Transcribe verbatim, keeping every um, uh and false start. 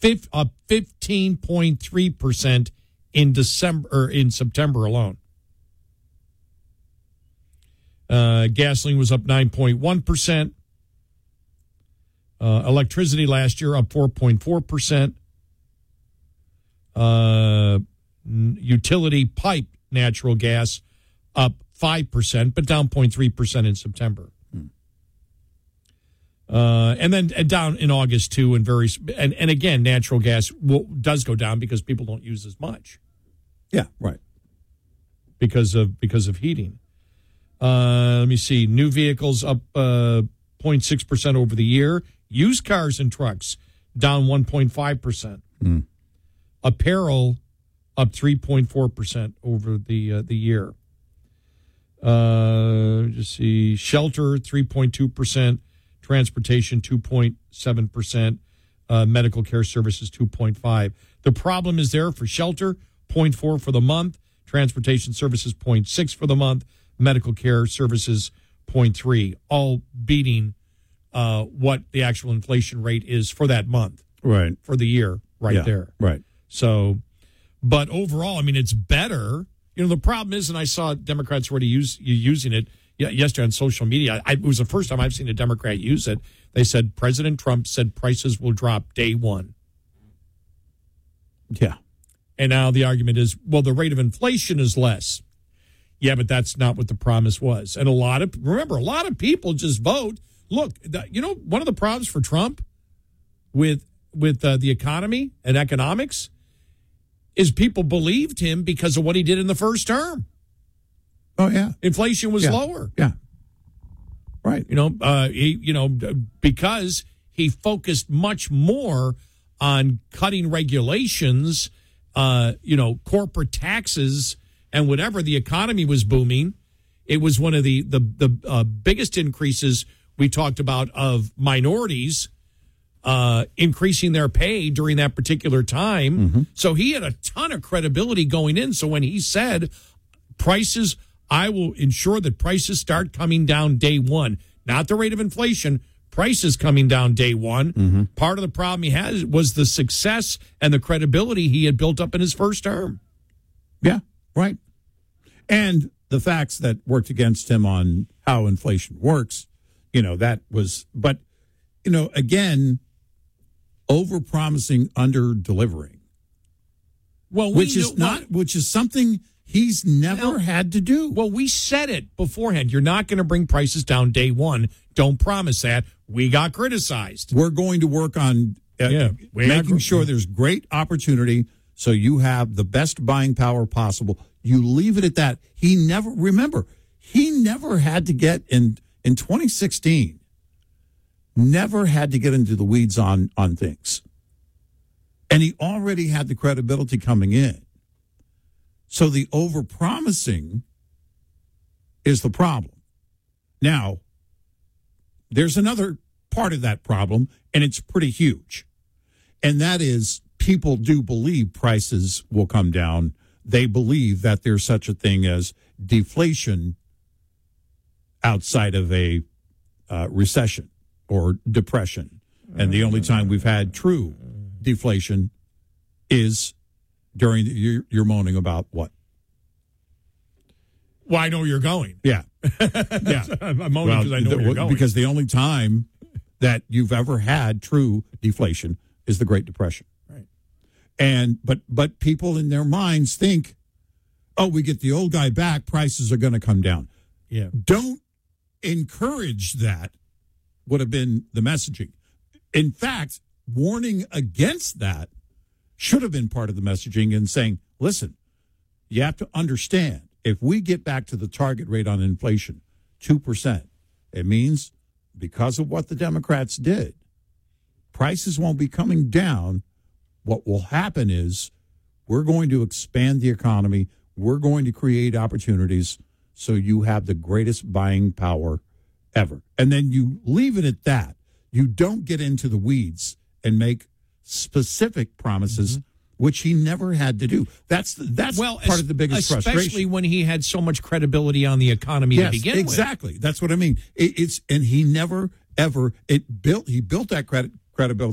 fifth, up fifteen point three percent in December or in September alone. Uh, gasoline was up nine point one percent. Uh, electricity last year up four point four percent. Uh, utility pipe natural gas up five percent, but down zero point three percent in September. Hmm. Uh, and then and down in August, too, and very and, and again, natural gas will, does go down because people don't use as much. Yeah, right. Because of because of heating. Uh, let me see. New vehicles up uh, zero point six percent over the year. Used cars and trucks down one point five percent. Mm. Apparel up three point four percent over the uh, the year. Uh, just see. Shelter three point two percent. Transportation two point seven percent. Uh, medical care services two point five percent. The problem is there for shelter, zero point four for the month. Transportation services zero point six for the month. Medical care services zero point three, all beating uh, what the actual inflation rate is for that month, right? For the year, right yeah, there, right. So, but overall, I mean, it's better. You know, the problem is, and I saw Democrats already use using it yesterday on social media. I, it was the first time I've seen a Democrat use it. They said President Trump said prices will drop day one. Yeah, and now the argument is, well, the rate of inflation is less. Yeah, but that's not what the promise was. And a lot of, remember, a lot of people just vote. Look, the, you know, one of the problems for Trump with with uh, the economy and economics is people believed him because of what he did in the first term. Oh, yeah. Inflation was yeah. lower. Yeah. Right. You know, uh, he, you know, because he focused much more on cutting regulations, uh, you know, corporate taxes, and whatever. The economy was booming. It was one of the the the uh, biggest increases we talked about of minorities uh, increasing their pay during that particular time. Mm-hmm. So he had a ton of credibility going in. So when he said prices, I will ensure that prices start coming down day one, not the rate of inflation, prices coming down day one. Mm-hmm. Part of the problem he had was the success and the credibility he had built up in his first term. Yeah. Right. And the facts that worked against him on how inflation works, you know, that was, but, you know, again, over-promising, under-delivering. Well, we which knew, is not, well, which is something he's never well, had to do. Well, we said it beforehand. You're not going to bring prices down day one. Don't promise that. We got criticized. We're going to work on uh, yeah, making sure there's great opportunity so you have the best buying power possible. You leave it at that. He never, remember, he never had to get in, in twenty sixteen, never had to get into the weeds on, on things. And he already had the credibility coming in. So the over-promising is the problem. Now, there's another part of that problem, and it's pretty huge. And that is people do believe prices will come down. They believe that there's such a thing as deflation outside of a uh, recession or depression. And the only time we've had true deflation is during the, you're, you're moaning about what? Well, I know where you're going. Yeah. Yeah. I'm moaning well, because I know the, where you're going. Because the only time that you've ever had true deflation is the Great Depression. Right. And but but people in their minds think, oh, we get the old guy back, prices are going to come down. Yeah. Don't encourage that would have been the messaging. In fact, warning against that should have been part of the messaging and saying, listen, you have to understand, if we get back to the target rate on inflation, two percent, it means because of what the Democrats did, prices won't be coming down. What will happen is we're going to expand the economy. We're going to create opportunities so you have the greatest buying power ever. And then you leave it at that. You don't get into the weeds and make specific promises, mm-hmm. which he never had to do. That's that's well, part of the biggest especially frustration. Especially when he had so much credibility on the economy yes, to begin exactly. with. Exactly. That's what I mean. It, it's and he never ever it built. He built that credit credibility